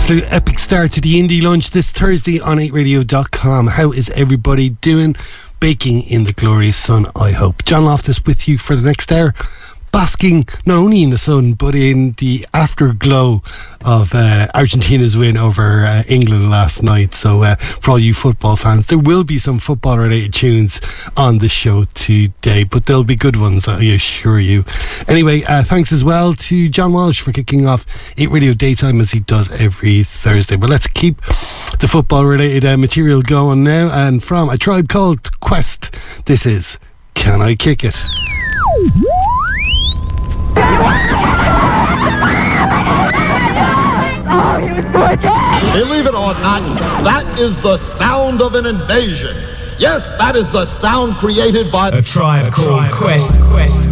absolute epic start to the Indie Lunch this Thursday on 8radio.com. How is everybody doing? Baking in the glorious sun, I hope. John Loftus with you for the next hour, basking not only in the sun but in the afterglow of Argentina's win over England last night. So for all you football fans, there will be some football related tunes on the show today, but they'll be good ones, I assure you. Anyway, thanks as well to John Walsh for kicking off 8 Radio Daytime as he does every Thursday. But let's keep the football related material going now, and from A Tribe Called Quest, this is Can I Kick It? Believe it or not, that is the sound of an invasion. Yes, that is the sound created by A Tribe Called Quest.